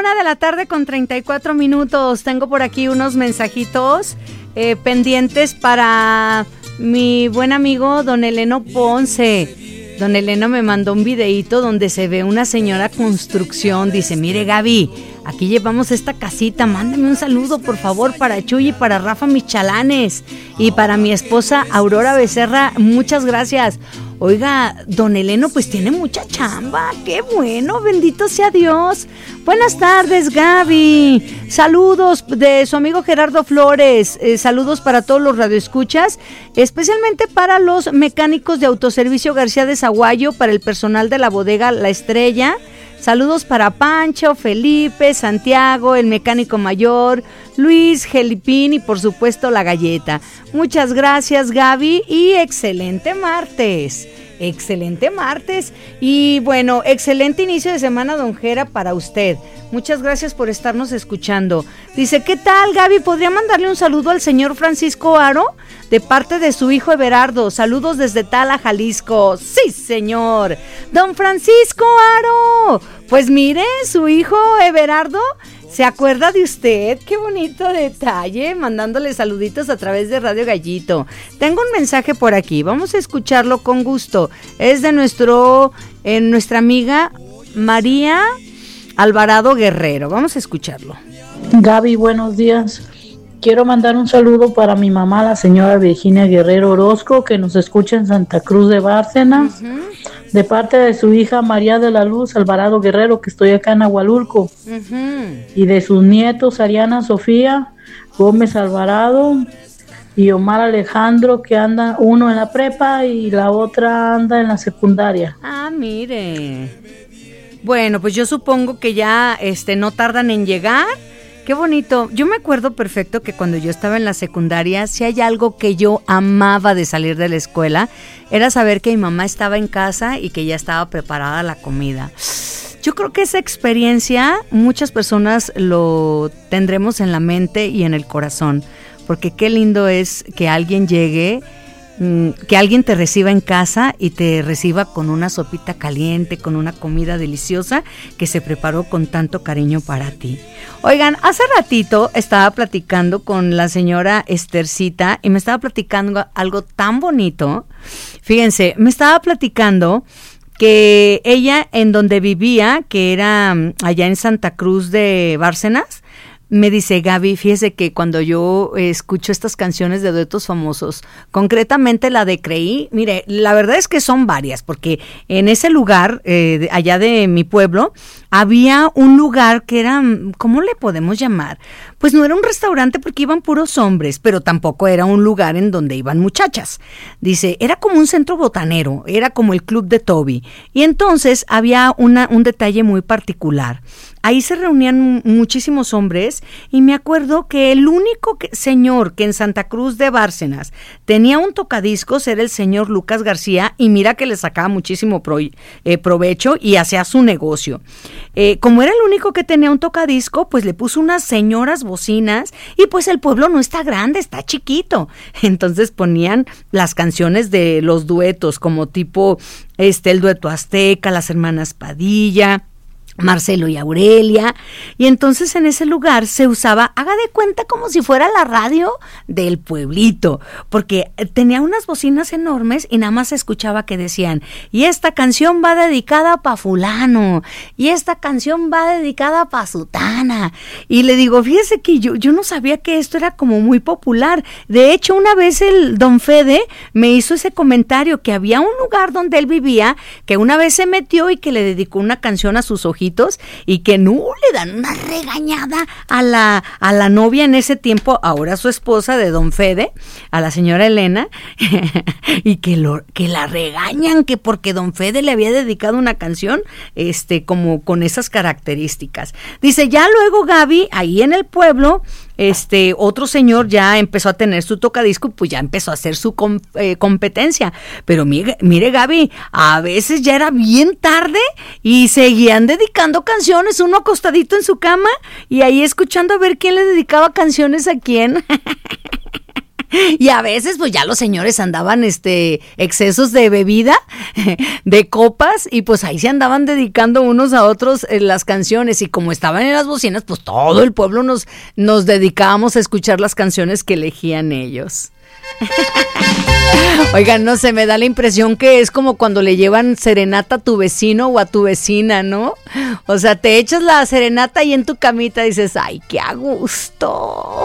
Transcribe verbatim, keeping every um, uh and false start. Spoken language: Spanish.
una de la tarde con treinta y cuatro minutos. Tengo por aquí unos mensajitos eh, pendientes para mi buen amigo don Eleno Ponce. Don Eleno me mandó un videíto donde se ve una señora construcción. Dice, mire Gaby, aquí llevamos esta casita, mándame un saludo por favor para Chuy y para Rafa Michalanes y para mi esposa Aurora Becerra, muchas gracias. Oiga, don Eleno pues tiene mucha chamba, qué bueno, bendito sea Dios. Buenas tardes Gaby, saludos de su amigo Gerardo Flores, eh, saludos para todos los radioescuchas, especialmente para los mecánicos de Autoservicio García de Zaguayo, para el personal de la bodega La Estrella. Saludos para Pancho, Felipe, Santiago, el mecánico mayor, Luis, Gelipín y por supuesto la galleta. Muchas gracias Gaby y excelente martes, excelente martes y bueno, excelente inicio de semana don Gera para usted. Muchas gracias por estarnos escuchando. Dice, ¿qué tal Gaby? ¿Podría mandarle un saludo al señor Francisco Aro? De parte de su hijo Everardo, saludos desde Tala, Jalisco. Sí, señor, don Francisco Aro. Pues mire, su hijo Everardo se acuerda de usted. Qué bonito detalle, mandándole saluditos a través de Radio Gallito. Tengo un mensaje por aquí, vamos a escucharlo con gusto. Es de nuestro, eh, nuestra amiga María Alvarado Guerrero. Vamos a escucharlo. Gaby, buenos días. Quiero mandar un saludo para mi mamá, la señora Virginia Guerrero Orozco, que nos escucha en Santa Cruz de Bárcenas, uh-huh. de parte de su hija María de la Luz Alvarado Guerrero, que estoy acá en Agualulco, uh-huh. y de sus nietos Ariana Sofía Gómez Alvarado y Omar Alejandro, que anda uno en la prepa y la otra anda en la secundaria. Ah, mire. Bueno, pues yo supongo que ya este, no tardan en llegar. Qué bonito. Yo me acuerdo perfecto que cuando yo estaba en la secundaria, si hay algo que yo amaba de salir de la escuela, era saber que mi mamá estaba en casa y que ya estaba preparada la comida. Yo creo que esa experiencia muchas personas lo tendremos en la mente y en el corazón, porque qué lindo es que alguien llegue, que alguien te reciba en casa y te reciba con una sopita caliente, con una comida deliciosa que se preparó con tanto cariño para ti. Oigan, hace ratito estaba platicando con la señora Estercita y me estaba platicando algo tan bonito. Fíjense, me estaba platicando que ella en donde vivía, que era allá en Santa Cruz de Bárcenas, me dice, Gaby, fíjese que cuando yo eh, escucho estas canciones de duetos famosos, concretamente la de Creí, mire, la verdad es que son varias, porque en ese lugar, eh, de, allá de mi pueblo, había un lugar que era, ¿cómo le podemos llamar? Pues no era un restaurante porque iban puros hombres, pero tampoco era un lugar en donde iban muchachas. Dice, era como un centro botanero, era como el club de Toby. Y entonces había una, un detalle muy particular. Ahí se reunían muchísimos hombres y me acuerdo que el único que, señor que en Santa Cruz de Bárcenas tenía un tocadiscos era el señor Lucas García, y mira que le sacaba muchísimo pro, eh, provecho y hacía su negocio. Eh, como era el único que tenía un tocadisco, pues le puso unas señoras bocinas y pues el pueblo no está grande, está chiquito. Entonces ponían las canciones de los duetos como tipo este el dueto azteca, las hermanas Padilla, Marcelo y Aurelia, y entonces en ese lugar se usaba, haga de cuenta como si fuera la radio del pueblito, porque tenía unas bocinas enormes y nada más se escuchaba que decían, y esta canción va dedicada pa' fulano, y esta canción va dedicada pa' sutana, y le digo, fíjese que yo, yo no sabía que esto era como muy popular. De hecho, una vez el don Fede me hizo ese comentario, que había un lugar donde él vivía, que una vez se metió y que le dedicó una canción a sus ojitos, y que no le dan una regañada a la a la novia en ese tiempo, ahora su esposa de don Fede, a la señora Elena, y que lo que la regañan que porque don Fede le había dedicado una canción este como con esas características. Dice, ya luego Gaby, ahí en el pueblo, este otro señor ya empezó a tener su tocadisco, pues ya empezó a hacer su com, eh, competencia, pero mire, mire Gaby, a veces ya era bien tarde y seguían dedicando canciones, uno acostadito en su cama y ahí escuchando a ver quién le dedicaba canciones a quién. Y a veces pues ya los señores andaban este excesos de bebida, de copas, y pues ahí se andaban dedicando unos a otros eh, las canciones, y como estaban en las bocinas, pues todo el pueblo nos, nos dedicábamos a escuchar las canciones que elegían ellos. Oigan, no sé, me da la impresión que es como cuando le llevan serenata a tu vecino o a tu vecina, ¿no? O sea, te echas la serenata y en tu camita dices, ¡ay, qué a gusto!